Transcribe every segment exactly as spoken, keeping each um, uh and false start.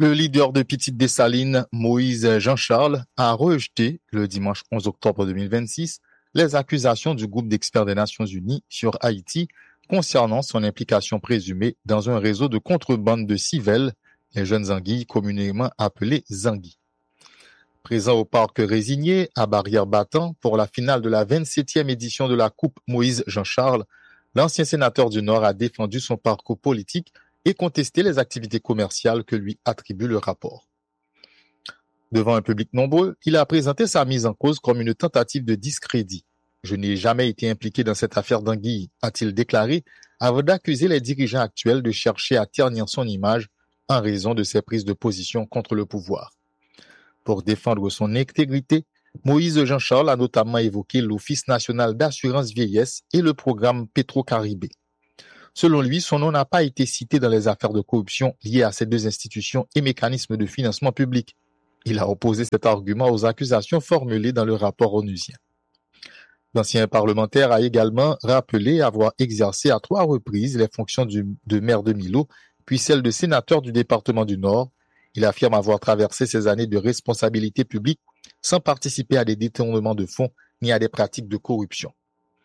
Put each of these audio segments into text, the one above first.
Le leader de Petite Dessalines, Moïse Jean-Charles, a rejeté, le dimanche onze octobre deux mille vingt-six, les accusations du groupe d'experts des Nations Unies sur Haïti concernant son implication présumée dans un réseau de contrebande de civelles, les jeunes anguilles communément appelées anguilles. Présent au parc Résigné, à Barrière-Battant, pour la finale de la vingt-septième édition de la Coupe Moïse Jean-Charles, l'ancien sénateur du Nord a défendu son parcours politique et contesté les activités commerciales que lui attribue le rapport. Devant un public nombreux, il a présenté sa mise en cause comme une tentative de discrédit. « Je n'ai jamais été impliqué dans cette affaire d'anguille », a-t-il déclaré, avant d'accuser les dirigeants actuels de chercher à ternir son image en raison de ses prises de position contre le pouvoir. Pour défendre son intégrité, Moïse Jean-Charles a notamment évoqué l'Office national d'assurance vieillesse et le programme Petro-Caribé. Selon lui, son nom n'a pas été cité dans les affaires de corruption liées à ces deux institutions et mécanismes de financement public. Il a opposé cet argument aux accusations formulées dans le rapport onusien. L'ancien parlementaire a également rappelé avoir exercé à trois reprises les fonctions du, de maire de Milo, puis celles de sénateur du département du Nord. Il affirme avoir traversé ces années de responsabilité publique sans participer à des détournements de fonds ni à des pratiques de corruption.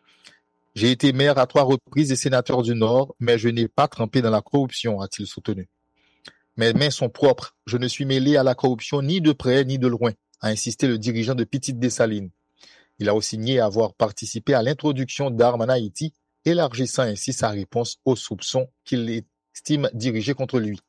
J'ai été maire à trois reprises et sénateur du Nord, mais je n'ai pas trempé dans la corruption, a-t-il soutenu. Mes mains sont propres, je ne suis mêlé à la corruption ni de près ni de loin, a insisté le dirigeant de Petite Dessalines. Il a aussi nié avoir participé à l'introduction d'armes en Haïti, élargissant ainsi sa réponse aux soupçons qu'il estime dirigés contre lui.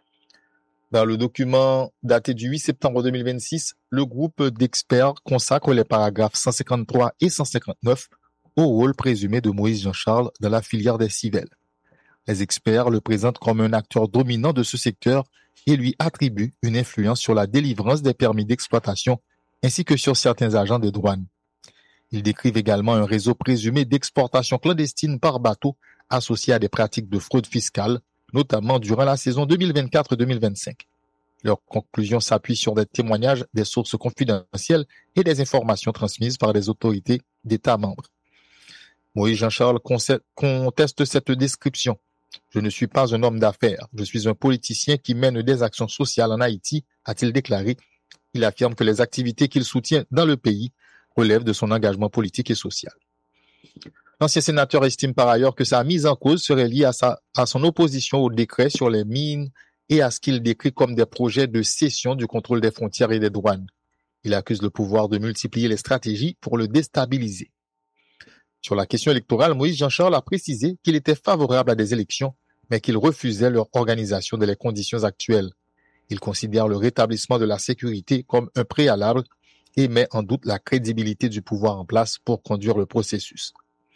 Dans le document daté du huit septembre deux mille vingt-six, le groupe d'experts consacre les paragraphes cent cinquante-trois et cent cinquante-neuf au rôle présumé de Moïse Jean-Charles dans la filière des civelles. Les experts le présentent comme un acteur dominant de ce secteur et lui attribuent une influence sur la délivrance des permis d'exploitation ainsi que sur certains agents des douanes. Ils décrivent également un réseau présumé d'exportation clandestine par bateau associé à des pratiques de fraude fiscale, notamment durant la saison deux mille vingt-quatre deux mille vingt-cinq. Leurs conclusions s'appuient sur des témoignages, des sources confidentielles et des informations transmises par des autorités d'États membres. Moïse Jean-Charles conteste cette description. « Je ne suis pas un homme d'affaires, je suis un politicien qui mène des actions sociales en Haïti », a-t-il déclaré. Il affirme que les activités qu'il soutient dans le pays relèvent de son engagement politique et social. L'ancien sénateur estime par ailleurs que sa mise en cause serait liée à, sa, à son opposition au décret sur les mines et à ce qu'il décrit comme des projets de cession du contrôle des frontières et des douanes. Il accuse le pouvoir de multiplier les stratégies pour le déstabiliser. Sur la question électorale, Moïse Jean-Charles a précisé qu'il était favorable à des élections, mais qu'il refusait leur organisation dans les conditions actuelles. Il considère le rétablissement de la sécurité comme un préalable et met en doute la crédibilité du pouvoir en place pour conduire le processus.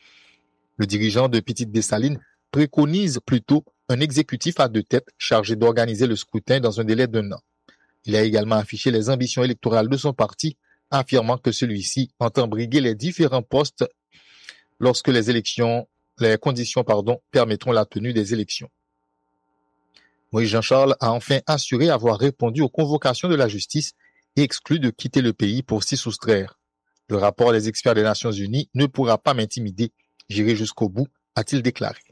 Le dirigeant de Petite Dessalines préconise plutôt un exécutif à deux têtes chargé d'organiser le scrutin dans un délai d'un an. Il a également affiché les ambitions électorales de son parti, affirmant que celui-ci entend briguer les différents postes lorsque les élections, les conditions, pardon, permettront la tenue des élections. Moïse Jean-Charles a enfin assuré avoir répondu aux convocations de la justice et exclu de quitter le pays pour s'y soustraire. Le rapport des experts des Nations Unies ne pourra pas m'intimider, j'irai jusqu'au bout, a-t-il déclaré.